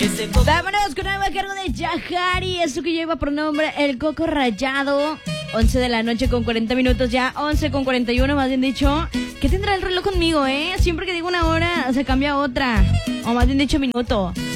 Vámonos con algo a cargo de Yahari. Eso que lleva por nombre El Coco Rayado. 11 de la noche con 40 minutos ya. 11 con 41 más bien dicho. ¿Qué tendrá el reloj conmigo, Siempre que digo una hora se cambia a otra. O más bien dicho minuto.